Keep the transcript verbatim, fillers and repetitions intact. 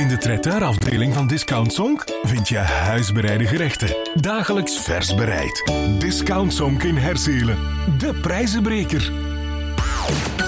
In de traiteurafdeling van Discount Zonk vind je huisbereide gerechten. Dagelijks vers bereid. Discount Zonk in Herzelen. De prijzenbreker.